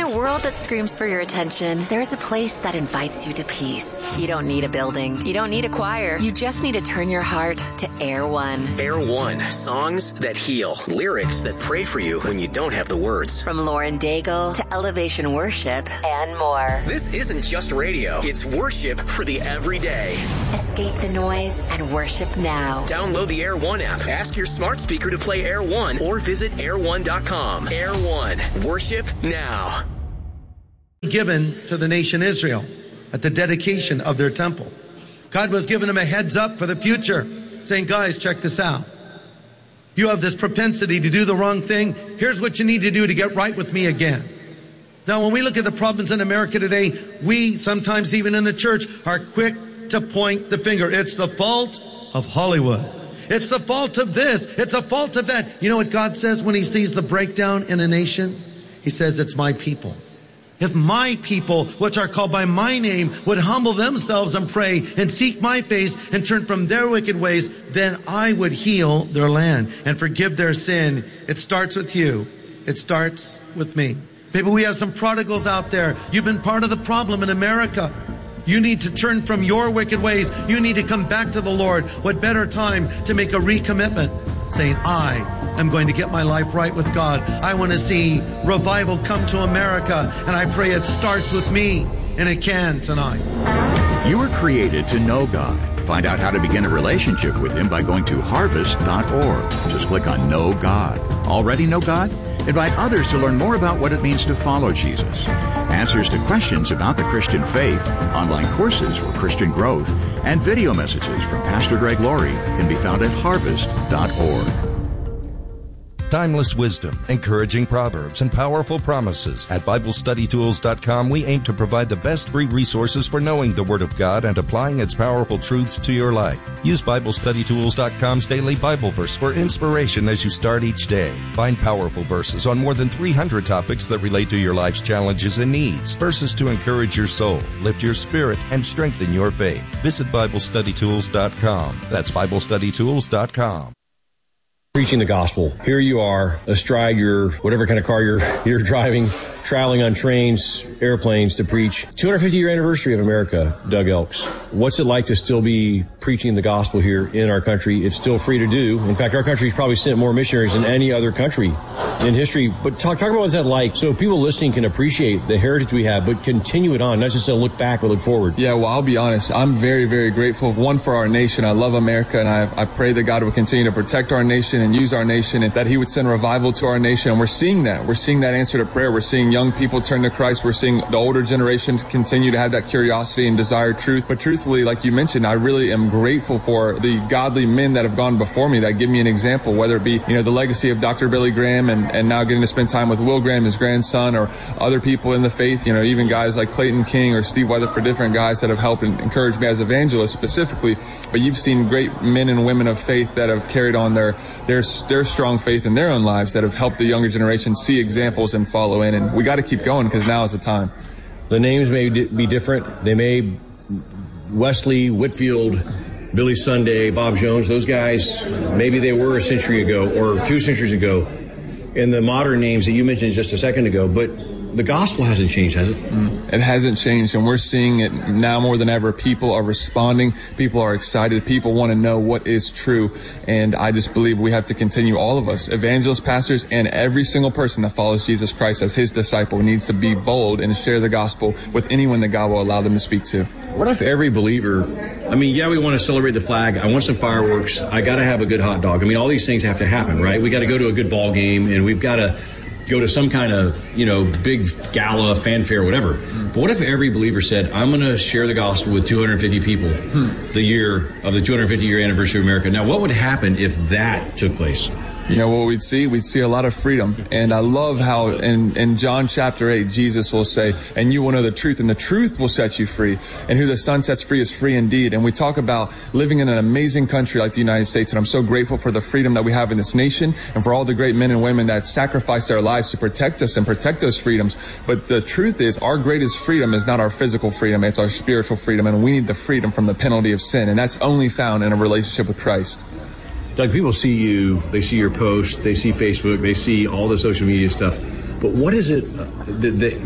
a world that screams for your attention, there's a place that invites you to peace. You don't need a building. You don't need a choir. You just need to turn your heart to Air One. Air One. Songs that heal. Lyrics that pray for you when you don't have the words. From Lauren Daigle to Elevation Worship and more. This isn't just radio. It's worship for the everyday. Escape the noise and worship now. Download the Air One app. Ask your smart speaker to play Air One or visit air1.com. Air One. Worship now. Given to the nation Israel at the dedication of their temple. God was giving them a heads up for the future, saying, guys, check this out. You have this propensity to do the wrong thing. Here's what you need to do to get right with me again. Now, when we look at the problems in America today, we sometimes even in the church are quick to point the finger. It's the fault of Hollywood. It's the fault of this. It's the fault of that. You know what God says when he sees the breakdown in a nation? He says, it's my people. If my people, which are called by my name, would humble themselves and pray and seek my face and turn from their wicked ways, then I would heal their land and forgive their sin. It starts with you. It starts with me. Maybe we have some prodigals out there. You've been part of the problem in America. You need to turn from your wicked ways. You need to come back to the Lord. What better time to make a recommitment, saying, I am going to get my life right with God. I want to see revival come to America, and I pray it starts with me, and it can tonight. You were created to know God. Find out how to begin a relationship with Him by going to harvest.org. Just click on Know God. Already know God? Invite others to learn more about what it means to follow Jesus. Answers to questions about the Christian faith, online courses for Christian growth, and video messages from Pastor Greg Laurie can be found at harvest.org. Timeless wisdom, encouraging proverbs, and powerful promises. At BibleStudyTools.com, we aim to provide the best free resources for knowing the Word of God and applying its powerful truths to your life. Use BibleStudyTools.com's daily Bible verse for inspiration as you start each day. Find powerful verses on more than 300 topics that relate to your life's challenges and needs. Verses to encourage your soul, lift your spirit, and strengthen your faith. Visit BibleStudyTools.com. That's BibleStudyTools.com. Preaching the gospel. Here you are, astride your whatever kind of car you're driving, traveling on trains, airplanes to preach. 250-year anniversary of America, Doug Elks. What's it like to still be preaching the gospel here in our country? It's still free to do. In fact, our country's probably sent more missionaries than any other country in history. But talk about what's that like, so people listening can appreciate the heritage we have, but continue it on, not just to look back or look forward. Yeah, well, I'll be honest. I'm very, very grateful, one, for our nation. I love America, and I pray that God will continue to protect our nation and use our nation, and that He would send revival to our nation. And we're seeing that. We're seeing that answer to prayer. We're seeing young people turn to Christ. We're seeing the older generation continue to have that curiosity and desire truth. But truthfully, like you mentioned, I really am grateful for the godly men that have gone before me that give me an example, whether it be, the legacy of Dr. Billy Graham and now getting to spend time with Will Graham, his grandson, or other people in the faith, even guys like Clayton King or Steve Weatherford, different guys that have helped and encouraged me as evangelists specifically. But you've seen great men and women of faith that have carried on their strong faith in their own lives, that have helped the younger generation see examples and follow in. And we got to keep going, because now is the time. The names may be different. They may, Wesley, Whitfield, Billy Sunday, Bob Jones, those guys, maybe they were a century ago or 2 centuries ago in the modern names that you mentioned just a second ago. But the gospel hasn't changed, has it? It hasn't changed, and we're seeing it now more than ever. People are responding. People are excited. People want to know what is true. And I just believe we have to continue, all of us, evangelists, pastors, and every single person that follows Jesus Christ as His disciple needs to be bold and share the gospel with anyone that God will allow them to speak to. What if every believer, we want to celebrate the flag. I want some fireworks. I got to have a good hot dog. All these things have to happen, right? We got to go to a good ball game, and we've got to go to some kind of, big gala, fanfare, whatever. But what if every believer said, I'm going to share the gospel with 250 people the year of the 250-year anniversary of America? Now, what would happen if that took place? What we'd see a lot of freedom. And I love how in John chapter 8, Jesus will say, and you will know the truth, and the truth will set you free. And who the Son sets free is free indeed. And we talk about living in an amazing country like the United States. And I'm so grateful for the freedom that we have in this nation, and for all the great men and women that sacrifice their lives to protect us and protect those freedoms. But the truth is, our greatest freedom is not our physical freedom. It's our spiritual freedom. And we need the freedom from the penalty of sin. And that's only found in a relationship with Christ. Doug, people see you, they see your posts, they see Facebook, they see all the social media stuff. But what is it that